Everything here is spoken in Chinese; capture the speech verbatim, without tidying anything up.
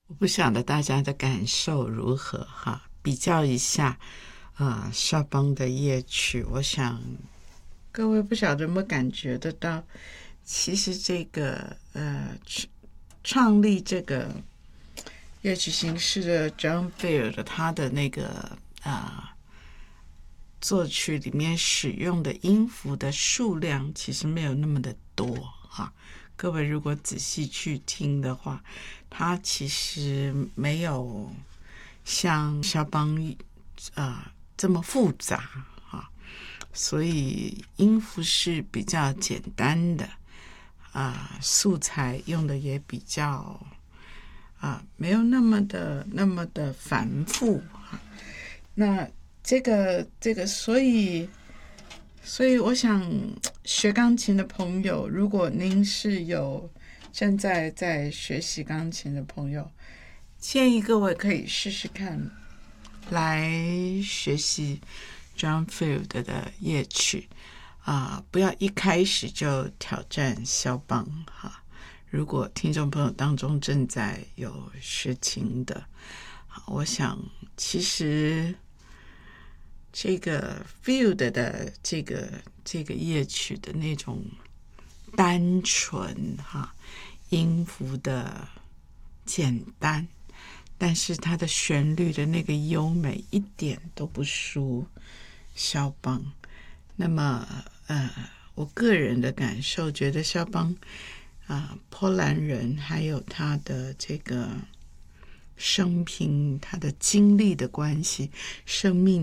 我不晓得大家的感受如何哈，比较一下啊，肖邦的夜曲，我想各位不晓得有没有感觉得到，其实这个呃创立这个乐曲形式的 John Field 他的那个啊、呃、作曲里面使用的音符的数量其实没有那么的多哈。各位如果仔细去听的话，它其实没有像肖邦啊、呃、这么复杂啊，所以音符是比较简单的啊、呃，素材用的也比较啊、呃、没有那么的那么的繁复啊。那这个这个，所以所以我想学钢琴的朋友，如果您是有正在在学习钢琴的朋友，建议各位可以试试看来学习 John Field 的夜曲啊、呃，不要一开始就挑战肖邦哈。如果听众朋友当中正在有学琴的，我想其实这个 Field 的这个这个夜曲的那种单纯哈，音符的简单，但是它的旋律的那个优美一点都不输肖邦。那么呃，我个人的感受觉得肖邦啊、呃，波兰人还有他的这个生平，他的经历的关系，生命